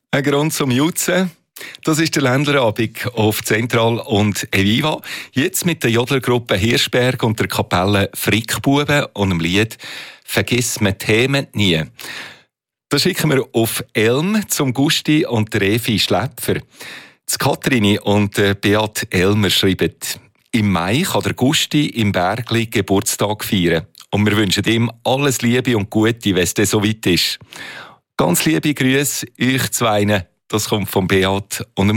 Ein Grund zum Jutzen. Das ist der Ländlerabend auf Zentral und Eviva. Jetzt mit der Jodlergruppe Hirschberg und der Kapelle Frickbuben und dem Lied «Vergiss me Themen nie». Das schicken wir auf Elm zum Gusti und der Evi Schläpfer. Die Katrini und Beat Elmer schreiben: Im Mai kann der Gusti im Bergli Geburtstag feiern. Und wir wünschen ihm alles Liebe und Gute, wenn es dann so weit ist. Ganz liebe Grüße euch zweien. Das kommt von Beat und dem